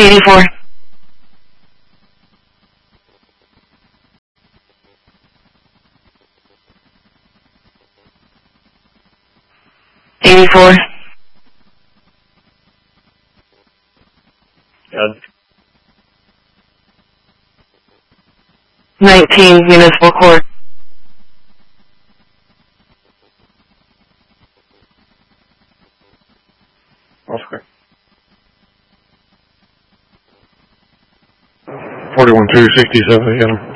84. 84. Good. 19, Municipal Court. Oscar. 41-267, got him.